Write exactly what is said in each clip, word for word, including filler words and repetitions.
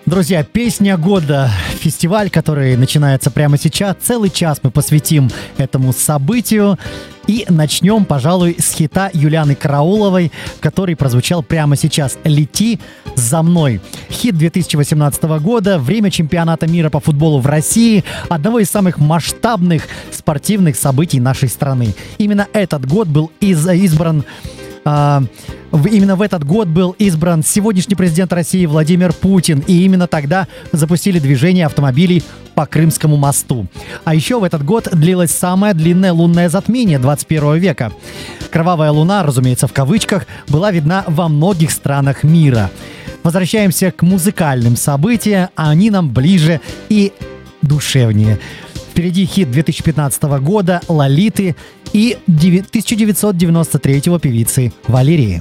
Друзья, песня года. Фестиваль, который начинается прямо сейчас. Целый час мы посвятим этому событию. И начнем, пожалуй, с хита Юлианы Карауловой, который прозвучал прямо сейчас. «Лети за мной». Хит две тысячи восемнадцатого года, время чемпионата мира по футболу в России, одного из самых масштабных спортивных событий нашей страны. Именно этот год был из- избран... А, именно в этот год был избран сегодняшний президент России Владимир Путин, и именно тогда запустили движение автомобилей по Крымскому мосту. А еще в этот год длилось самое длинное лунное затмение двадцать первого века. Кровавая луна, разумеется, в кавычках, была видна во многих странах мира. Возвращаемся к музыкальным событиям, а они нам ближе и душевнее. Впереди хит две тысячи пятнадцатого года «Лолиты» и тысяча девятьсот девяносто третьего певицы Валерии.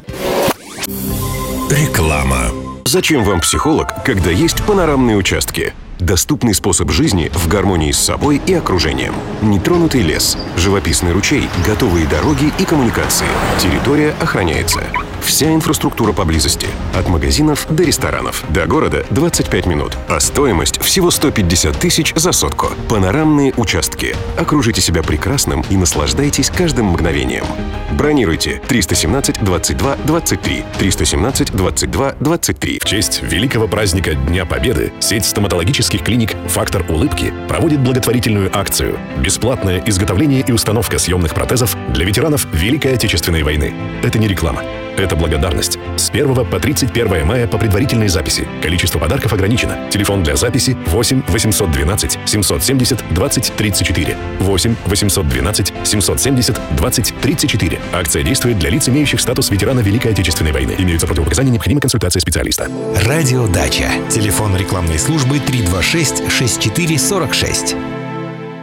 Реклама. Зачем вам психолог, когда есть панорамные участки? Доступный способ жизни в гармонии с собой и окружением. Нетронутый лес, живописный ручей, готовые дороги и коммуникации. Территория охраняется. Вся инфраструктура поблизости. От магазинов до ресторанов. До города двадцать пять минут. А стоимость всего сто пятьдесят тысяч за сотку. Панорамные участки. Окружите себя прекрасным и наслаждайтесь каждым мгновением. Бронируйте триста семнадцать двадцать два двадцать три. триста семнадцать двадцать два двадцать три. В честь великого праздника Дня Победы сеть стоматологических клиник «Фактор улыбки» проводит благотворительную акцию «Бесплатное изготовление и установка съемных протезов для ветеранов Великой Отечественной войны». Это не реклама. Это благодарность. С первого по тридцать первое мая по предварительной записи. Количество подарков ограничено. Телефон для записи восемь восемьсот двенадцать семьсот семьдесят двадцать тридцать четыре. восемь восемьсот двенадцать семьсот семьдесят двадцать тридцать четыре. Акция действует для лиц, имеющих статус ветерана Великой Отечественной войны. Имеются противопоказания, необходима консультация специалиста. Радио Дача. Телефон рекламной службы три два шесть шесть четыре сорок шесть.